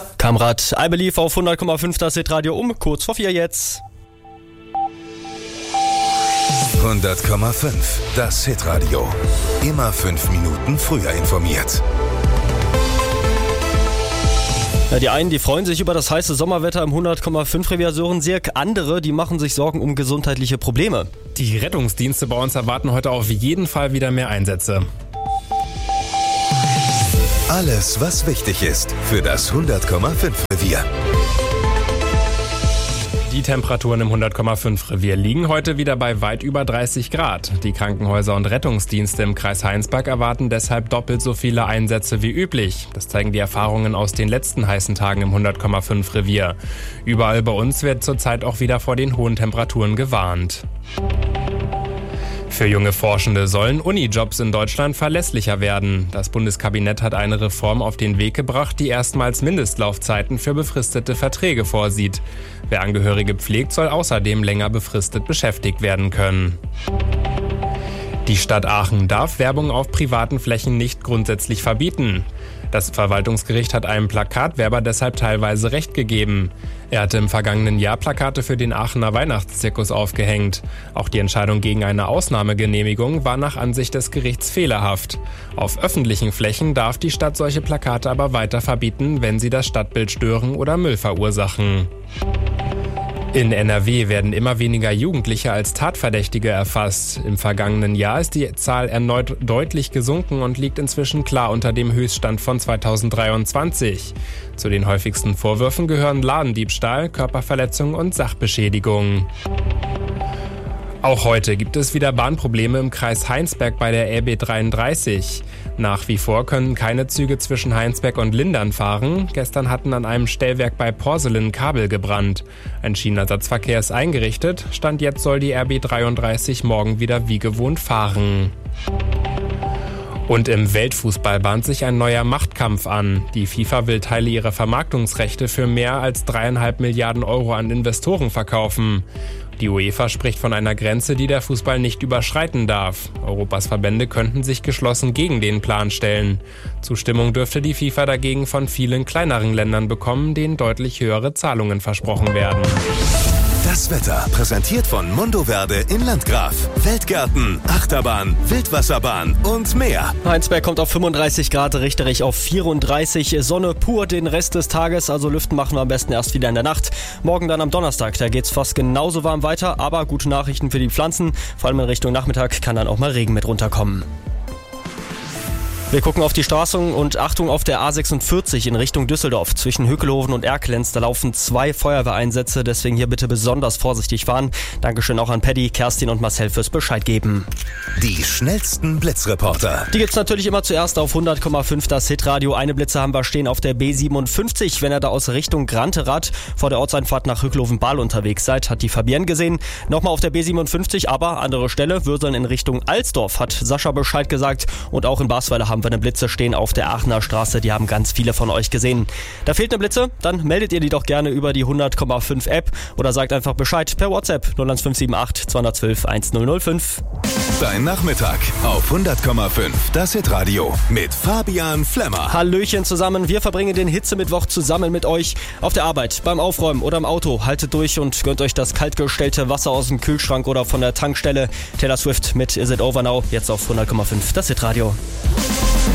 Kamrat I Believe auf 100,5 das Hitradio um, kurz vor 4 jetzt. 100,5 das Hitradio. Immer 5 Minuten früher informiert. Ja, die einen, die freuen sich über das heiße Sommerwetter im 100,5 Revier Sören-Sirk. Andere, die machen sich Sorgen um gesundheitliche Probleme. Die Rettungsdienste bei uns erwarten heute auf jeden Fall wieder mehr Einsätze. Alles, was wichtig ist für das 100,5 Revier. Die Temperaturen im 100,5 Revier liegen heute wieder bei weit über 30 Grad. Die Krankenhäuser und Rettungsdienste im Kreis Heinsberg erwarten deshalb doppelt so viele Einsätze wie üblich. Das zeigen die Erfahrungen aus den letzten heißen Tagen im 100,5 Revier. Überall bei uns wird zurzeit auch wieder vor den hohen Temperaturen gewarnt. Für junge Forschende sollen Unijobs in Deutschland verlässlicher werden. Das Bundeskabinett hat eine Reform auf den Weg gebracht, die erstmals Mindestlaufzeiten für befristete Verträge vorsieht. Wer Angehörige pflegt, soll außerdem länger befristet beschäftigt werden können. Die Stadt Aachen darf Werbung auf privaten Flächen nicht grundsätzlich verbieten. Das Verwaltungsgericht hat einem Plakatwerber deshalb teilweise Recht gegeben. Er hatte im vergangenen Jahr Plakate für den Aachener Weihnachtszirkus aufgehängt. Auch die Entscheidung gegen eine Ausnahmegenehmigung war nach Ansicht des Gerichts fehlerhaft. Auf öffentlichen Flächen darf die Stadt solche Plakate aber weiter verbieten, wenn sie das Stadtbild stören oder Müll verursachen. In NRW werden immer weniger Jugendliche als Tatverdächtige erfasst. Im vergangenen Jahr ist die Zahl erneut deutlich gesunken und liegt inzwischen klar unter dem Höchststand von 2023. Zu den häufigsten Vorwürfen gehören Ladendiebstahl, Körperverletzung und Sachbeschädigung. Auch heute gibt es wieder Bahnprobleme im Kreis Heinsberg bei der RB 33. Nach wie vor können keine Züge zwischen Heinsberg und Lindern fahren. Gestern hatten an einem Stellwerk bei Porselin Kabel gebrannt. Ein Schienenersatzverkehr ist eingerichtet. Stand jetzt soll die RB 33 morgen wieder wie gewohnt fahren. Und im Weltfußball bahnt sich ein neuer Machtkampf an. Die FIFA will Teile ihrer Vermarktungsrechte für mehr als 3,5 Milliarden Euro an Investoren verkaufen. Die UEFA spricht von einer Grenze, die der Fußball nicht überschreiten darf. Europas Verbände könnten sich geschlossen gegen den Plan stellen. Zustimmung dürfte die FIFA dagegen von vielen kleineren Ländern bekommen, denen deutlich höhere Zahlungen versprochen werden. Das Wetter präsentiert von Mondoverde in Landgraf. Weltgärten, Achterbahn, Wildwasserbahn und mehr. Heinsberg kommt auf 35 Grad, Richterich auf 34. Sonne pur den Rest des Tages, also lüften machen wir am besten erst wieder in der Nacht. Morgen dann am Donnerstag, da geht's fast genauso warm weiter, aber gute Nachrichten für die Pflanzen. Vor allem in Richtung Nachmittag kann dann auch mal Regen mit runterkommen. Wir gucken auf die Straßen und Achtung auf der A46 in Richtung Düsseldorf. Zwischen Hückelhoven und Erkelenz, da laufen 2 Feuerwehreinsätze, deswegen hier bitte besonders vorsichtig fahren. Dankeschön auch an Paddy, Kerstin und Marcel fürs Bescheid geben. Die schnellsten Blitzreporter. Die gibt's natürlich immer zuerst auf 100,5 das Hitradio. Eine Blitze haben wir stehen auf der B57. Wenn ihr da aus Richtung Granterath vor der Ortseinfahrt nach Hückelhoven-Bahl unterwegs seid, hat die Fabienne gesehen. Nochmal auf der B57, aber andere Stelle, Würseln in Richtung Alsdorf, hat Sascha Bescheid gesagt. Und auch in Basweiler haben wir eine Blitze stehen auf der Aachener Straße. Die haben ganz viele von euch gesehen. Da fehlt eine Blitze, dann meldet ihr die doch gerne über die 100,5 App oder sagt einfach Bescheid per WhatsApp 01578 212 1005. Dein Nachmittag auf 100,5 das Hitradio mit Fabian Flemmer. Hallöchen zusammen, wir verbringen den Hitzemittwoch zusammen mit euch auf der Arbeit, beim Aufräumen oder im Auto. Haltet durch und gönnt euch das kaltgestellte Wasser aus dem Kühlschrank oder von der Tankstelle. Taylor Swift mit Is It Over Now, jetzt auf 100,5 das Hitradio.